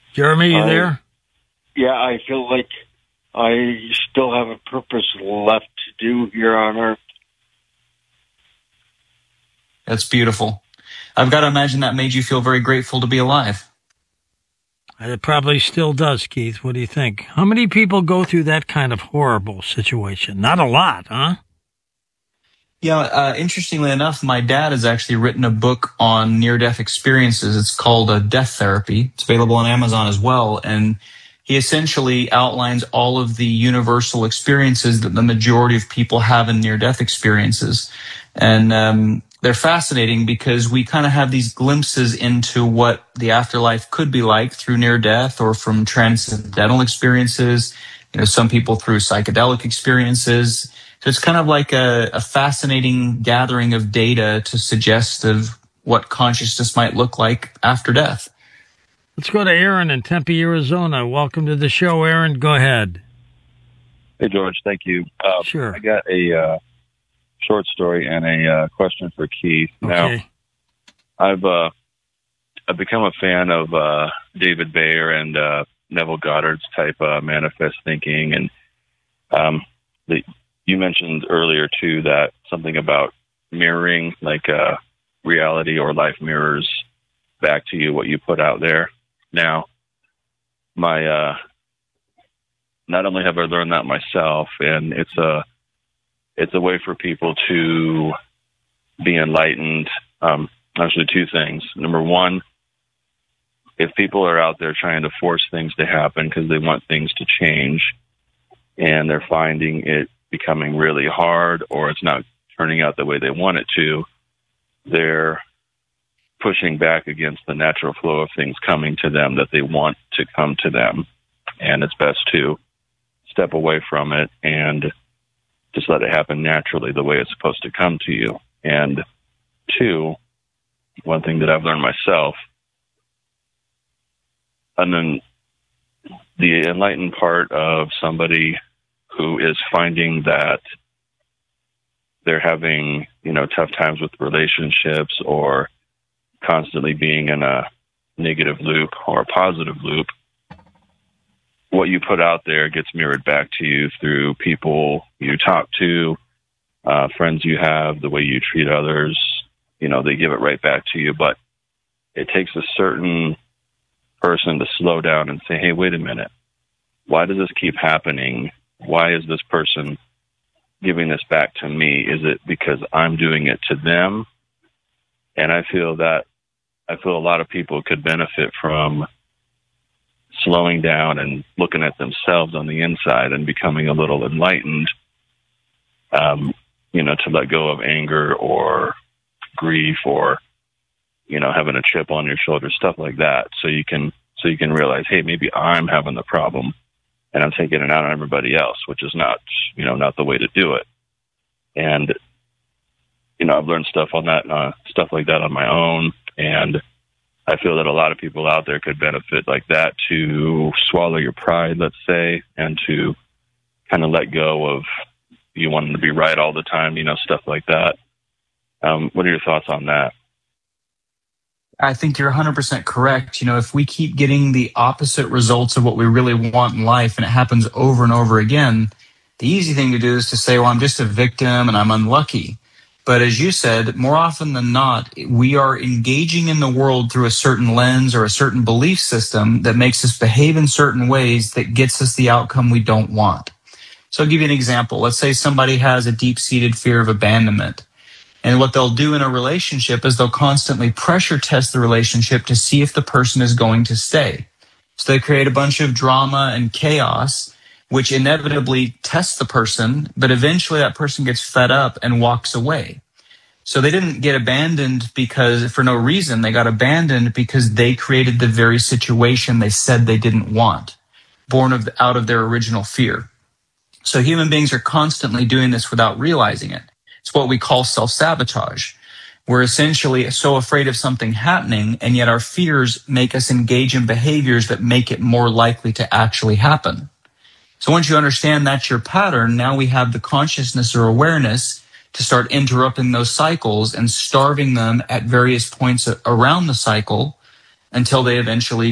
Jeremy, you there? Yeah, I feel like I still have a purpose left to do here on Earth. That's beautiful. I've got to imagine that made you feel very grateful to be alive. It probably still does, Keith. What do you think? How many people go through that kind of horrible situation? Not a lot, huh? Yeah, interestingly enough, my dad has actually written a book on near-death experiences. It's called Death Therapy. It's available on Amazon as well. And he essentially outlines all of the universal experiences that the majority of people have in near-death experiences. And they're fascinating because we kind of have these glimpses into what the afterlife could be like through near-death or from transcendental experiences. You know, some people through psychedelic experiences. So it's kind of like a fascinating gathering of data to suggest of what consciousness might look like after death. Let's go to Aaron in Tempe, Arizona. Welcome to the show, Aaron. Go ahead. Hey, George. Thank you. Sure. I got a short story and a question for Keith. Okay. Now, I've become a fan of David Bayer and Neville Goddard's type manifest thinking, and you mentioned earlier too that something about mirroring, like reality or life mirrors back to you what you put out there. Now, not only have I learned that myself, and it's a way for people to be enlightened. Actually, two things. Number one, if people are out there trying to force things to happen because they want things to change, and they're finding it becoming really hard, or it's not turning out the way they want it to, they're pushing back against the natural flow of things coming to them that they want to come to them. And it's best to step away from it and just let it happen naturally the way it's supposed to come to you. And two, one thing that I've learned myself, and then the enlightened part of somebody who is finding that they're having, tough times with relationships or constantly being in a negative loop or a positive loop, what you put out there gets mirrored back to you through people you talk to, friends you have, the way you treat others. They give it right back to you. But it takes a certain person to slow down and say, hey, wait a minute. Why does this keep happening? Why is this person giving this back to me? Is it because I'm doing it to them? And I feel a lot of people could benefit from slowing down and looking at themselves on the inside and becoming a little enlightened, to let go of anger or grief or, having a chip on your shoulder, stuff like that. So you can realize, hey, maybe I'm having the problem and I'm taking it out on everybody else, which is not the way to do it. And, I've learned stuff on that, stuff like that on my own. And I feel that a lot of people out there could benefit like that, to swallow your pride, let's say, and to kind of let go of you wanting to be right all the time, stuff like that. What are your thoughts on that? I think you're 100% correct. If we keep getting the opposite results of what we really want in life, and it happens over and over again, the easy thing to do is to say, well, I'm just a victim and I'm unlucky. But as you said, more often than not, we are engaging in the world through a certain lens or a certain belief system that makes us behave in certain ways that gets us the outcome we don't want. So I'll give you an example. Let's say somebody has a deep-seated fear of abandonment. And what they'll do in a relationship is they'll constantly pressure test the relationship to see if the person is going to stay. So they create a bunch of drama and chaos, which inevitably tests the person, but eventually that person gets fed up and walks away. So they didn't get abandoned because for no reason. They got abandoned because they created the very situation they said they didn't want, out of their original fear. So human beings are constantly doing this without realizing it. It's what we call self-sabotage. We're essentially so afraid of something happening, and yet our fears make us engage in behaviors that make it more likely to actually happen. So once you understand that's your pattern, now we have the consciousness or awareness to start interrupting those cycles and starving them at various points around the cycle until they eventually